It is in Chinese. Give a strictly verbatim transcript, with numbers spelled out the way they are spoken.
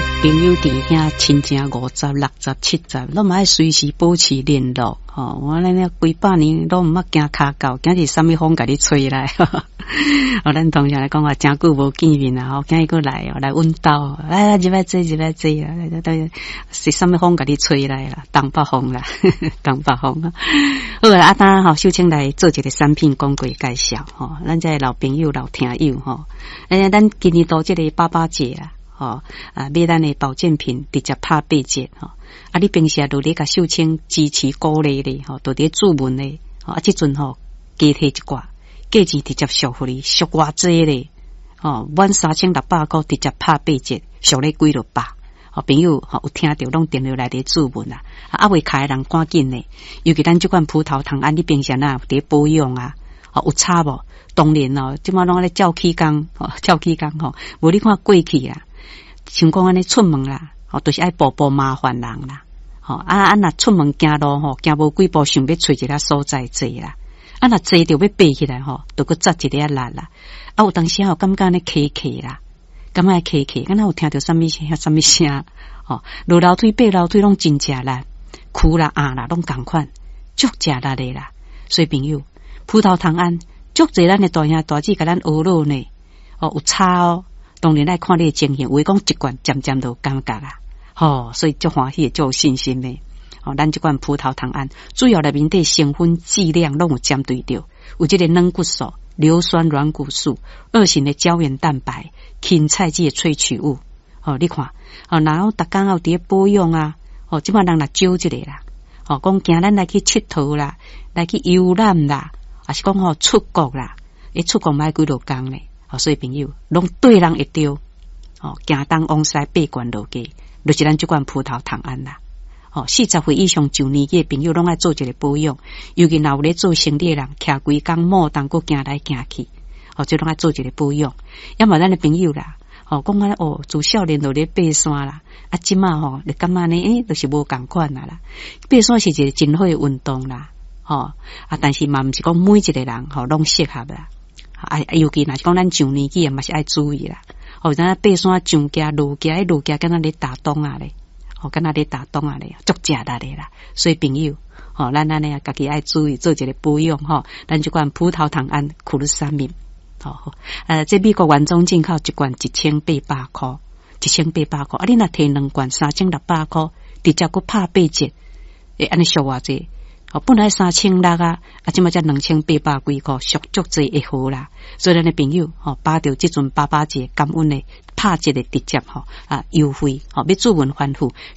朋友弟兄亲情五十、六十、七十，拢嘛爱随时保持联络。吼、哦，我咱呢几百年都毋捌惊骹到，今日什么风甲你吹来？哦，咱同学来讲话，真久无见面啊！吼，今日过来哦，来阮兜，来入来坐，入来坐啦，来来是什么风甲你吹来啦？东北风啦，东北风啊！好啦，啊，当吼，秀清来做一个产品广告介绍吼、哦，咱这老朋友、老听友吼，哎，咱今年到这个八八节啦。吼、哦、啊，买咱的保健品直接拍八折吼、哦。啊，你平时都咧甲秀清支持鼓励咧，吼、哦，都咧注文咧，吼、哦、啊，即阵吼加提一寡，价钱直接俗互你，俗偌济咧，吼，满三千六百块直接拍八折，俗咧几落百。吼、哦，朋友吼、哦、有听到拢电话来咧注文啊，啊，未开的人赶紧咧，尤其咱即款葡萄糖胺，你平常啊伫保养啊，吼、哦、有差无？当然哦，即马拢咧照起工，吼、哦、照起工吼，无你看过去啊。像讲安尼出门啦，吼，都是爱步步麻烦人啦，吼啊啊！若出门行路吼，行无几步，想要找一个所在坐啦，啊若坐着要爬起来吼，都搁扎一个力啦，啊有当时吼感觉安尼咳咳啦，感觉咳咳，敢若有听到什么声，什么声，吼，落楼梯爬楼梯拢真正啦，哭啦啊啦拢共款，足正力的啦，所以朋友，葡萄糖胺足侪咱的大兄大姐甲咱学落呢，哦有差哦。当然来看你的情形，为讲一罐渐渐都感觉啦，吼、哦，所以足欢喜，足有信心的。哦，咱这款葡萄糖胺主要内面的成分剂量拢有针对着，有这个软骨素、硫酸软骨素、二型的胶原蛋白、芹菜剂的萃取物。哦，你看，哦，然后逐工有伫保养啊，哦，即摆人来少一个啦，哦，讲今咱来去佚佗啦，来去游览啦，还是讲吼出国啦，诶，出国买几落工咧。哦，所以朋友拢对人会着，哦，行东往西八关路街，就是咱这款葡萄糖胺啦。哦，四十岁以上就年纪的朋友拢爱做一个保养，尤其若有咧做生理的人，徛规工莫当个行来行去，哦，就拢爱做一个保养。要么咱的朋友啦，哦，讲啊，哦，自少年就咧爬山啦，啊，即马吼，你感觉呢？诶，就是无共款啦啦。爬山是一个真好的运动啦，哦，啊，但是嘛，毋是讲每一个人吼拢适合啦。啊，尤其若是讲咱上年纪，嘛是爱注意啦。哦，咱爬山上架、路架，迄路架敢若咧打洞啊咧，哦，敢若咧打洞啊咧，足正力咧啦。所以朋友，哦，咱咱咧家己爱注意做一个保养吼。咱这款葡萄糖胺库鲁沙敏，哦，呃，这美国原装进口一罐一千八百块，一千八百块。啊，你若摕两罐三千六百块，直接佫拍八折，诶，安尼俗偌济。哦，本来三千六啊，啊，即马才两千八百几块，俗足济会好啦。所以咱的朋友，吼、哦，把着即阵八八节感恩的拍折的直接吼啊优惠，吼、哦，要注文反复。